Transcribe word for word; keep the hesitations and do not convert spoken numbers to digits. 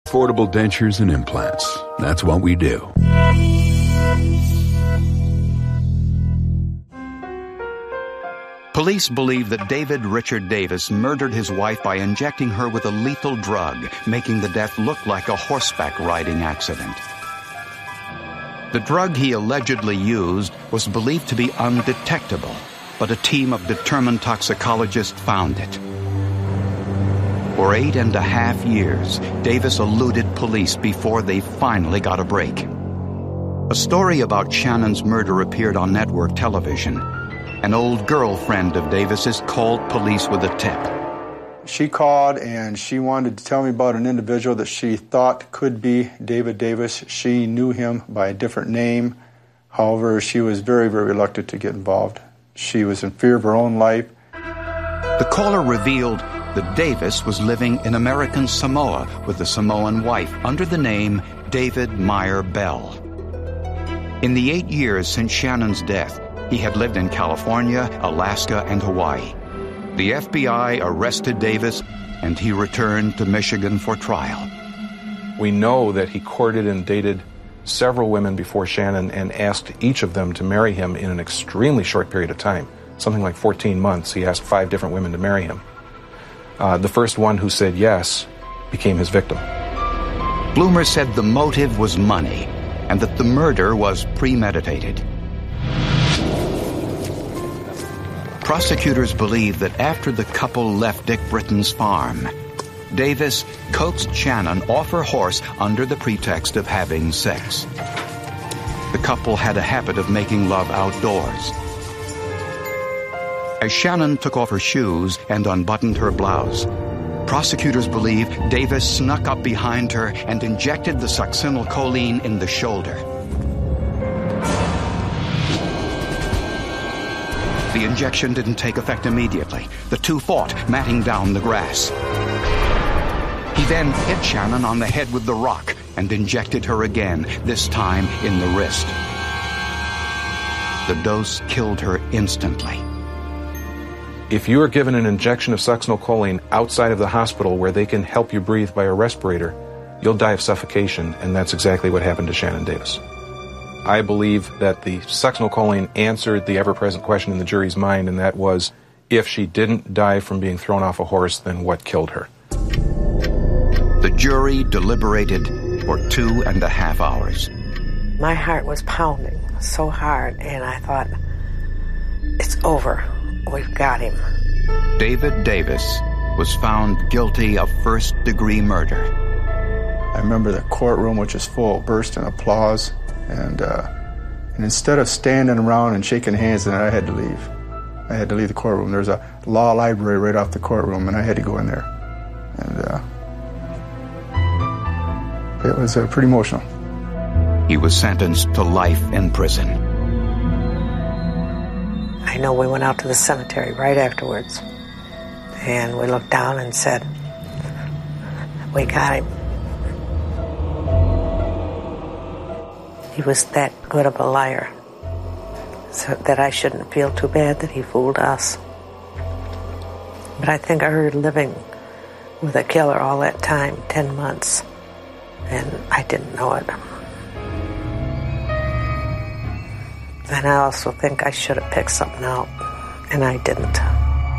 Affordable dentures and implants. That's what we do. Police believe that David Richard Davis murdered his wife by injecting her with a lethal drug, making the death look like a horseback riding accident. The drug he allegedly used was believed to be undetectable, but a team of determined toxicologists found it. For eight and a half years, Davis eluded police before they finally got a break. A story about Shannon's murder appeared on network television. An old girlfriend of Davis's called police with a tip. She called and she wanted to tell me about an individual that she thought could be David Davis. She knew him by a different name. However, she was very, very reluctant to get involved. She was in fear of her own life. The caller revealed that Davis was living in American Samoa with a Samoan wife under the name David Meyer Bell. In the eight years since Shannon's death, he had lived in California, Alaska, and Hawaii. The F B I arrested Davis, and he returned to Michigan for trial. We know that he courted and dated several women before Shannon and asked each of them to marry him in an extremely short period of time, something like fourteen months. He asked five different women to marry him. Uh, the first one who said yes became his victim. Bloomer said the motive was money and that the murder was premeditated. Prosecutors believe that after the couple left Dick Britton's farm, Davis coaxed Shannon off her horse under the pretext of having sex. The couple had a habit of making love outdoors. As Shannon took off her shoes and unbuttoned her blouse, prosecutors believe Davis snuck up behind her and injected the succinylcholine in the shoulder. The injection didn't take effect immediately. The two fought, matting down the grass. He then hit Shannon on the head with the rock and injected her again, this time in the wrist. The dose killed her instantly. If you are given an injection of succinylcholine outside of the hospital where they can help you breathe by a respirator, you'll die of suffocation, and that's exactly what happened to Shannon Davis. I believe that the succinylcholine answered the ever-present question in the jury's mind, and that was, if she didn't die from being thrown off a horse, then what killed her? The jury deliberated for two and a half hours. My heart was pounding so hard, and I thought, it's over. We've got him. David Davis was found guilty of first-degree murder. I remember the courtroom, which was full, burst in applause. And, uh, and instead of standing around and shaking hands, I had to leave. I had to leave the courtroom. There's a law library right off the courtroom, and I had to go in there. And uh, it was uh, pretty emotional. He was sentenced to life in prison. I know we went out to the cemetery right afterwards, and we looked down and said, we got him. He was that good of a liar, so that I shouldn't feel too bad that he fooled us. But I think I heard living with a killer all that time, ten months, and I didn't know it. And I also think I should have picked something out, and I didn't.